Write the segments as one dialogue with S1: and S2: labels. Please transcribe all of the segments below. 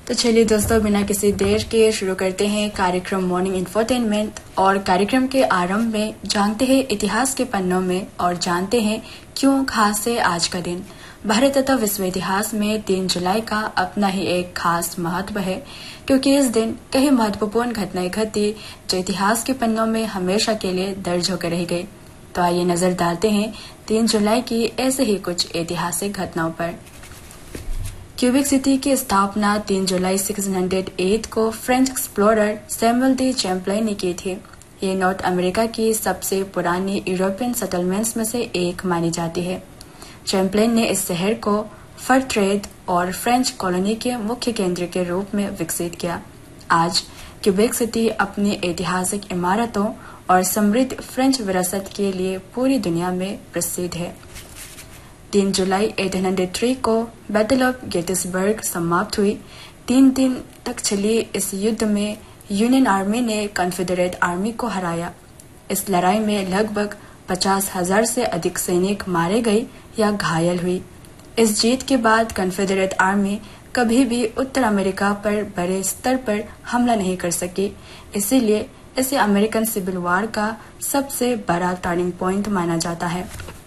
S1: तो चलिए दोस्तों, बिना किसी देर के शुरू करते हैं कार्यक्रम मॉर्निंग इंफोटेनमेंट। और कार्यक्रम के आरंभ में जानते हैं इतिहास के पन्नों में और जानते हैं क्यों खास है आज का दिन। भारत तथा विश्व इतिहास में 3 जुलाई का अपना ही एक खास महत्व है, क्योंकि इस दिन कई महत्वपूर्ण घटनाएं घटी जो इतिहास के पन्नों में हमेशा के लिए दर्ज होकर रह गई। तो आइए नजर डालते हैं 3 जुलाई की ऐसे ही कुछ ऐतिहासिक घटनाओं पर। क्यूबेक सिटी की स्थापना 3 जुलाई 1608 को फ्रेंच एक्सप्लोरर सैमुअल डी चैम्प्लाइन ने की थी। ये नॉर्थ अमेरिका की सबसे पुरानी यूरोपियन सेटलमेंट्स में से एक मानी जाती है। चैम्प्लाइन ने इस शहर को फर ट्रेड और फ्रेंच कॉलोनी के मुख्य केंद्र के रूप में विकसित किया। आज क्यूबेक सिटी अपनी ऐतिहासिक इमारतों और समृद्ध फ्रेंच विरासत के लिए पूरी दुनिया में प्रसिद्ध है। 3 जुलाई 1803 को बैटल ऑफ गेटिसबर्ग समाप्त हुई। 3 दिन तक चली इस युद्ध में यूनियन आर्मी ने कॉन्फेडरेट आर्मी को हराया। इस लड़ाई में लगभग 50,000 से अधिक सैनिक मारे गए या घायल हुई। इस जीत के बाद कॉन्फेडरेट आर्मी कभी भी उत्तर अमेरिका पर बड़े स्तर पर हमला नहीं कर सकी। इसीलिए इसे अमेरिकन सिविल वॉर का सबसे बड़ा टर्निंग पॉइंट माना जाता है।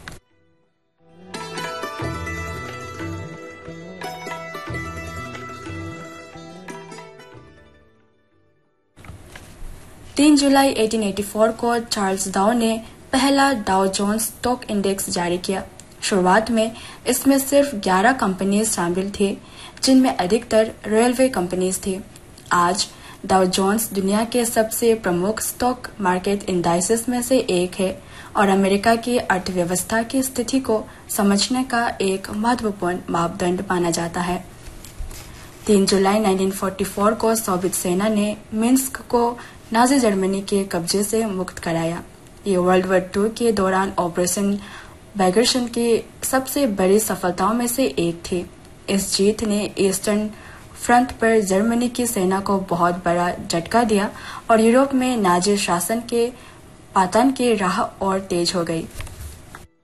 S1: 3 जुलाई 1884 को चार्ल्स डाउ ने पहला डाउ जोन्स स्टॉक इंडेक्स जारी किया। शुरुआत में इसमें सिर्फ 11 कंपनीज शामिल थी, जिनमें अधिकतर रेलवे कंपनीज थी। आज डाउ जोन्स दुनिया के सबसे प्रमुख स्टॉक मार्केट इंडाइसेस में से एक है और अमेरिका की अर्थव्यवस्था की स्थिति को समझने का एक महत्वपूर्ण मापदंड माना जाता है। 3 जुलाई 1944 को सोवियत सेना ने मिन्स्क को नाजी जर्मनी के कब्जे से मुक्त कराया। ये वर्ल्ड वॉर II के दौरान ऑपरेशन बैगर्शन की सबसे बड़ी सफलताओं में से एक थी। इस जीत ने ईस्टर्न फ्रंट पर जर्मनी की सेना को बहुत बड़ा झटका दिया और यूरोप में नाजी शासन के पतन की राह और तेज हो गई।